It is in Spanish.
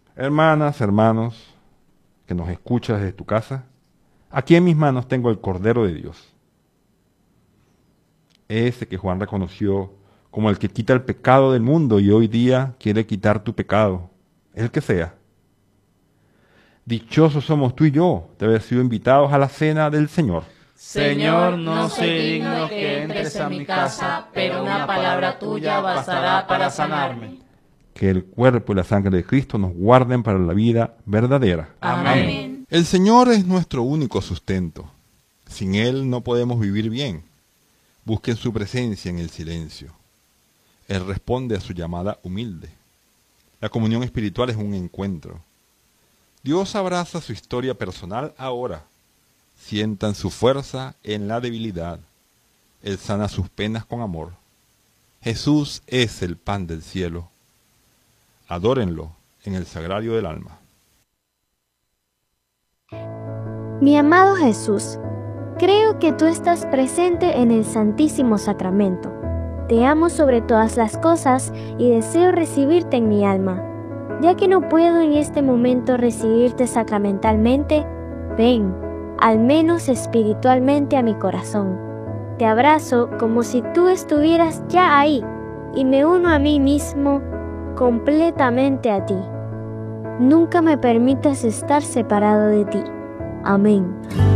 Hermanas, hermanos, que nos escuchas desde tu casa, aquí en mis manos tengo el Cordero de Dios. Ese que Juan reconoció como el que quita el pecado del mundo y hoy día quiere quitar tu pecado, el que sea. Dichosos somos tú y yo de haber sido invitados a la cena del Señor. Señor, no soy digno que entres a mi casa, pero una palabra tuya bastará para sanarme. Que el cuerpo y la sangre de Cristo nos guarden para la vida verdadera. Amén. El Señor es nuestro único sustento. Sin Él no podemos vivir bien. Busquen su presencia en el silencio. Él responde a su llamada humilde. La comunión espiritual es un encuentro. Dios abraza su historia personal ahora. Sientan su fuerza en la debilidad. Él sana sus penas con amor. Jesús es el pan del cielo. Adórenlo en el sagrario del alma. Mi amado Jesús, creo que tú estás presente en el Santísimo Sacramento. Te amo sobre todas las cosas y deseo recibirte en mi alma. Ya que no puedo en este momento recibirte sacramentalmente, ven, al menos espiritualmente, a mi corazón. Te abrazo como si tú estuvieras ya ahí y me uno a mí mismo completamente a ti. Nunca me permitas estar separado de ti. Amén.